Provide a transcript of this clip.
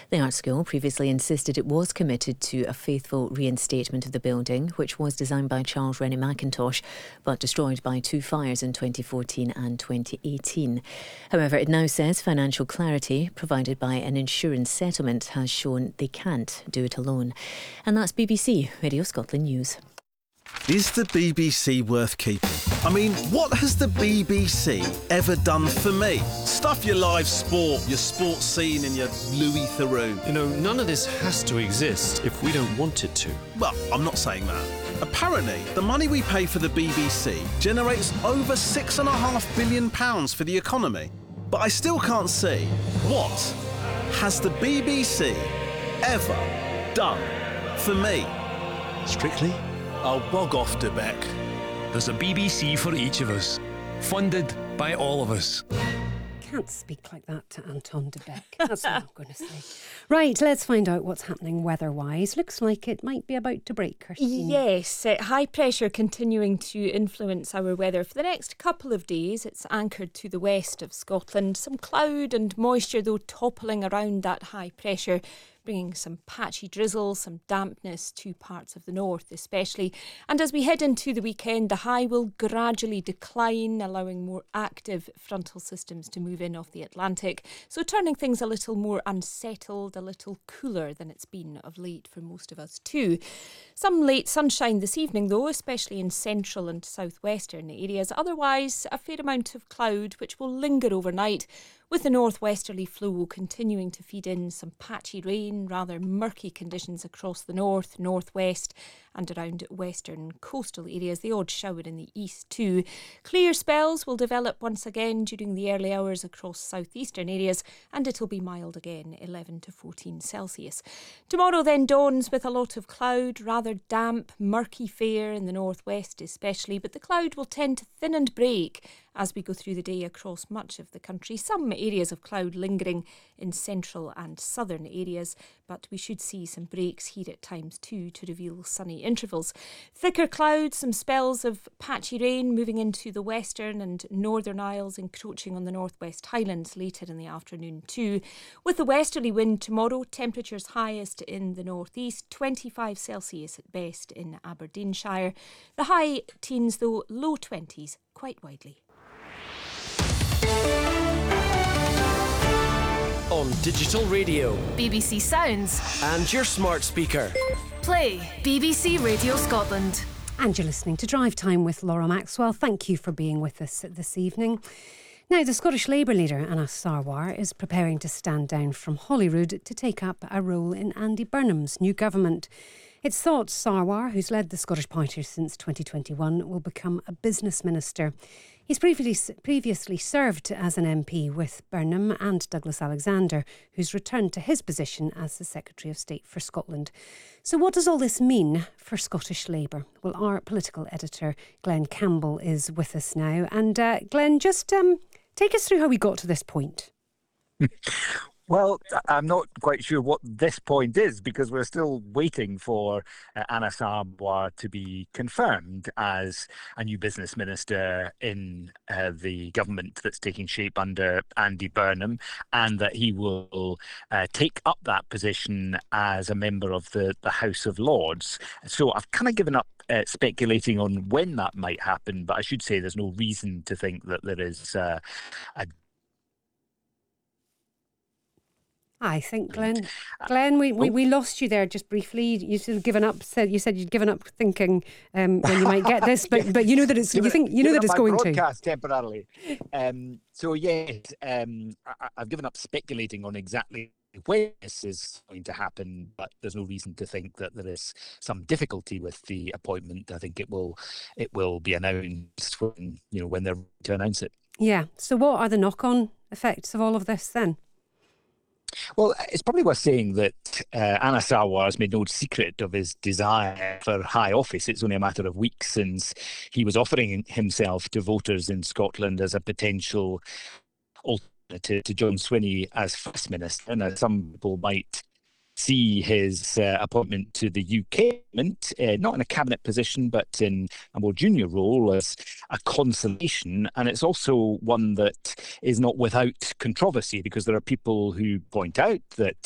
The art school previously insisted it was committed to a faithful reinstatement of the building, which was designed by Charles Rennie Mackintosh, but destroyed by two fires in 2014 and 2018. However, it now says financial clarity provided by an insurance settlement has shown they can't do it alone. And that's BBC Radio Scotland News. Is the BBC worth keeping? I mean, what has the BBC ever done for me? Stuff your live sport, your sports scene and your Louis Theroux. You know, none of this has to exist if we don't want it to. Well, I'm not saying that. Apparently, the money we pay for the BBC generates over £6.5 billion for the economy. But I still can't see what has the BBC ever done for me? Strictly? I'll bog off to Beck. There's a BBC for each of us, funded by all of us. Can't speak like that to Anton de Beck. That's what I'm going to say. Right, let's find out what's happening weather-wise. Looks like it might be about to break, Kirsty. Yes, high pressure continuing to influence our weather for the next couple of days. It's anchored to the west of Scotland. Some cloud and moisture, though, toppling around that high pressure, bringing some patchy drizzle, some dampness to parts of the north especially. And as we head into the weekend, the high will gradually decline, allowing more active frontal systems to move in off the Atlantic. So turning things a little more unsettled, a little cooler than it's been of late for most of us too. Some late sunshine this evening though, especially in central and southwestern areas. Otherwise, a fair amount of cloud which will linger overnight, with the northwesterly flow continuing to feed in some patchy rain, rather murky conditions across the north, northwest and around western coastal areas. The odd shower in the east too. Clear spells will develop once again during the early hours across southeastern areas, and it'll be mild again, 11 to 14 Celsius. Tomorrow then dawns with a lot of cloud, rather damp, murky fair in the northwest especially, but the cloud will tend to thin and break as we go through the day across much of the country. Some areas of cloud lingering in central and southern areas, but we should see some breaks here at times too to reveal sunny intervals. Thicker clouds, some spells of patchy rain moving into the western and northern Isles, encroaching on the northwest Highlands later in the afternoon too. With the westerly wind tomorrow, temperatures highest in the northeast, 25 Celsius at best in Aberdeenshire. The high teens though, low 20s quite widely. On digital radio, BBC Sounds, and your smart speaker. Play BBC Radio Scotland. And you're listening to Drive Time with Laura Maxwell. Thank you for being with us this evening. Now, the Scottish Labour leader, Anas Sarwar, is preparing to stand down from Holyrood to take up a role in Andy Burnham's new government. It's thought Sarwar, who's led the Scottish Party since 2021, will become a business minister. He's previously served as an MP with Burnham and Douglas Alexander, who's returned to his position as the Secretary of State for Scotland. So what does all this mean for Scottish Labour? Well, our political editor, Glenn Campbell, is with us now. And Glenn, just take us through how we got to this point. Well, I'm not quite sure what this point is because we're still waiting for Anas Sarwar to be confirmed as a new business minister in the government that's taking shape under Andy Burnham, and that he will take up that position as a member of the House of Lords. So I've kind of given up speculating on when that might happen, but I should say there's no reason to think that there is a I think, Glenn, we lost you there just briefly. You sort of given up. You said you'd given up thinking when you might get this, but you know that it's going to broadcast temporarily. So yes, I've given up speculating on exactly when this is going to happen, but there's no reason to think that there is some difficulty with the appointment. I think it will be announced when they're ready to announce it. Yeah. So what are the knock-on effects of all of this then? Well, it's probably worth saying that Anas Sarwar has made no secret of his desire for high office. It's only a matter of weeks since he was offering himself to voters in Scotland as a potential alternative to John Swinney as First Minister. Now, some people might see his appointment to the UK government, not in a cabinet position, but in a more junior role as a consolation. And it's also one that is not without controversy, because there are people who point out that